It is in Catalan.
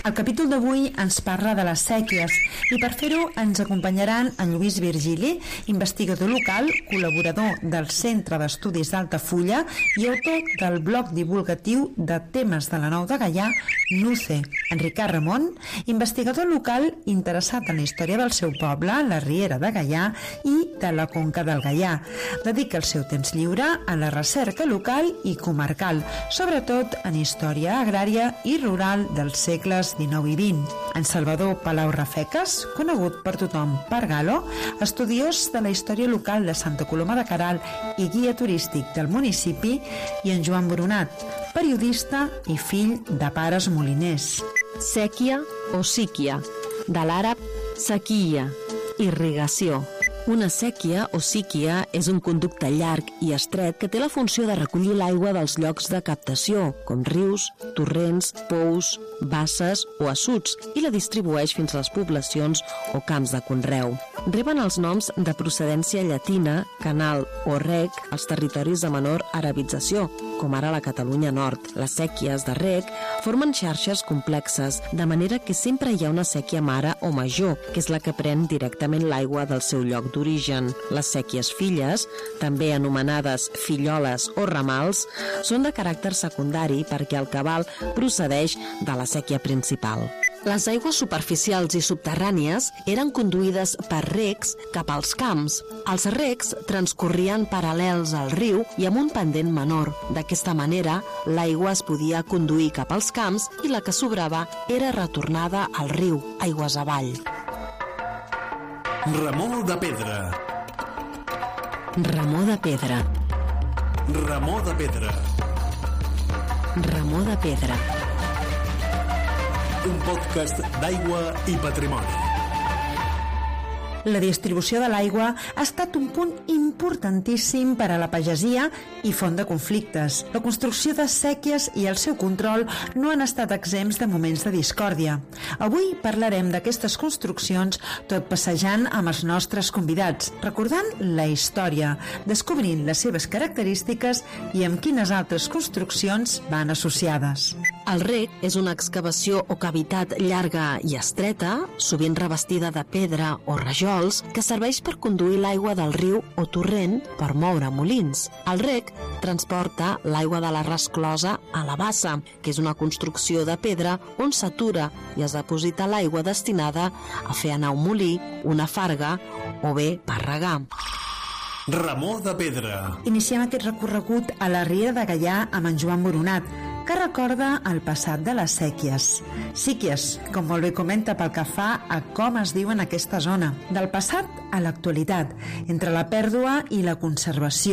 El capítol d'avui ens parla de les séquies i per fer-ho ens acompanyaran en Lluís Virgili, investigador local, col·laborador del Centre d'Estudis d'Altafulla i autor del blog divulgatiu de temes de la Nou de Gaià, NUCE. En Ricard Ramon, investigador local interessat en la història del seu poble, la Riera de Gaià i de la Conca del Gaià. Dedica el seu temps lliure a la recerca local i comarcal, sobretot en història agrària i rural dels segles XIX i XX. En Salvador Palau Rafecas, conegut per tothom per Galo, estudiós de la història local de Santa Coloma de Queralt i guia turístic del municipi, i en Joan Boronat, periodista i fill de pares moliners. Sèquia o síquia, de l'àrab sequia, irrigació. Una sèquia o síquia és un conducte llarg i estret que té la funció de recollir l'aigua dels llocs de captació, com rius, torrents, pous, basses o assuts, i la distribueix fins a les poblacions o camps de conreu. Reben els noms de procedència llatina, canal o rec, als territoris de menor arabització, com ara la Catalunya Nord. Les sèquies de rec formen xarxes complexes, de manera que sempre hi ha una sèquia mare o major, que és la que pren directament l'aigua del seu lloc d'origen. Les sèquies filles, també anomenades filloles o ramals, són de caràcter secundari perquè el cabal procedeix de la sèquia principal. Les aigües superficials i subterrànies eren conduïdes per recs cap als camps. Els recs transcorrien paral·lels al riu i amb un pendent menor. D'aquesta manera, l'aigua es podia conduir cap als camps i la que sobrava era retornada al riu, aigües avall. Remor de pedra. Remor de pedra. Remor de pedra. Remor de pedra. Un podcast d'aigua i patrimoni. La distribució de l'aigua ha estat un punt importantíssim per a la pagesia i font de conflictes. La construcció de séquies i el seu control no han estat exempts de moments de discòrdia. Avui parlarem d'aquestes construccions tot passejant amb els nostres convidats, recordant la història, descobrint les seves característiques i amb quines altres construccions van associades. El rec és una excavació o cavitat llarga i estreta, sovint revestida de pedra o rajols, que serveix per conduir l'aigua del riu o torrent per moure molins. El rec transporta l'aigua de la resclosa a la bassa, que és una construcció de pedra on s'atura i es deposita l'aigua destinada a fer anar un molí, una farga o bé per regar. Remor de pedra. Iniciem aquest recorregut a la Riera de Gaià amb en Joan Boronat, que recorda el passat de les séquies. Síquies, com molt bé comenta pel que fa a com es diu en aquesta zona. Del passat a l'actualitat, entre la pèrdua i la conservació.